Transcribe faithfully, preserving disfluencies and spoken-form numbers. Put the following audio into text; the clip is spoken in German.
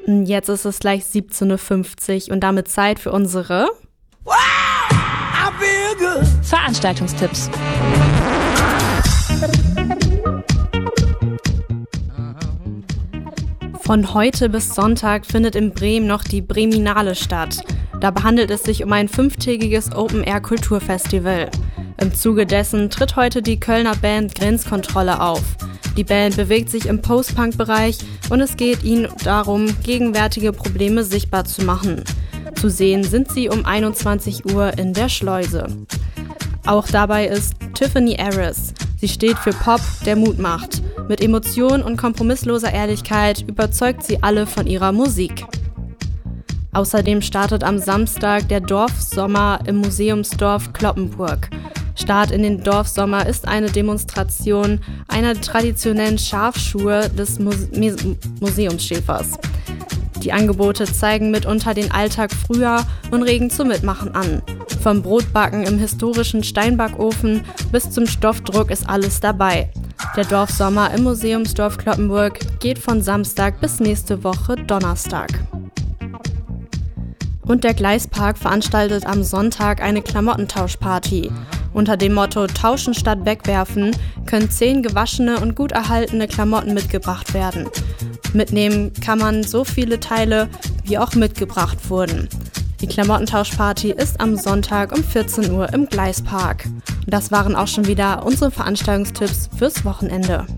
Jetzt ist es gleich siebzehn Uhr fünfzig und damit Zeit für unsere Veranstaltungstipps. Von heute bis Sonntag findet in Bremen noch die Breminale statt. Dabei handelt es sich um ein fünftägiges Open-Air-Kulturfestival. Im Zuge dessen tritt heute die Kölner Band Grenzkontrolle auf. Die Band bewegt sich im Post-Punk-Bereich und es geht ihnen darum, gegenwärtige Probleme sichtbar zu machen. Zu sehen sind sie um einundzwanzig Uhr in der Schleuse. Auch dabei ist Tiffany Harris. Sie steht für Pop, der Mut macht. Mit Emotion und kompromissloser Ehrlichkeit überzeugt sie alle von ihrer Musik. Außerdem startet am Samstag der Dorfsommer im Museumsdorf Cloppenburg. Start in den Dorfsommer ist eine Demonstration einer traditionellen Schafschuhe des Muse- Museumsschäfers. Die Angebote zeigen mitunter den Alltag früher und regen zum Mitmachen an. Vom Brotbacken im historischen Steinbackofen bis zum Stoffdruck ist alles dabei. Der Dorfsommer im Museumsdorf Cloppenburg geht von Samstag bis nächste Woche Donnerstag. Und der Gleispark veranstaltet am Sonntag eine Klamottentauschparty. Unter dem Motto Tauschen statt wegwerfen können zehn gewaschene und gut erhaltene Klamotten mitgebracht werden. Mitnehmen kann man so viele Teile, wie auch mitgebracht wurden. Die Klamottentauschparty ist am Sonntag um vierzehn Uhr im Gleispark. Und das waren auch schon wieder unsere Veranstaltungstipps fürs Wochenende.